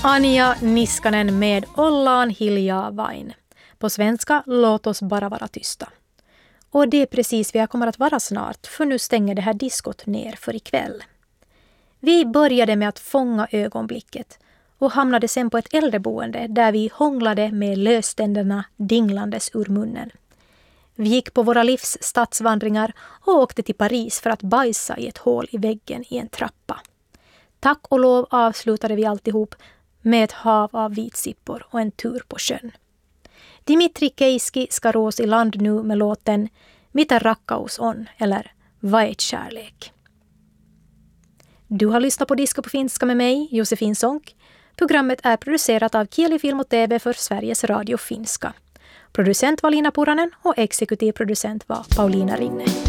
Anja Niskanen med Ollaan hiljaa vain. På svenska, låt oss bara vara tysta. Och det är precis vi kommer att vara snart, för nu stänger det här diskot ner för ikväll. Vi började med att fånga ögonblicket och hamnade sen på ett äldreboende där vi hånglade med löständerna dinglandes ur munnen. Vi gick på våra livs stadsvandringar och åkte till Paris för att bajsa i ett hål i väggen i en trappa. Tack och lov avslutade vi alltihop med ett hav av vitsippor och en tur på sjön. Dimitri Keiski ska rås i land nu med låten Mitä rakkaus on, eller Vad är kärlek? Du har lyssnat på Disco på finska med mig, Josefin Sonck. Programmet är producerat av Kieli Film och TV för Sveriges Radio Finska. Producent var Lina Puranen och exekutiv producent var Paulina Rinne.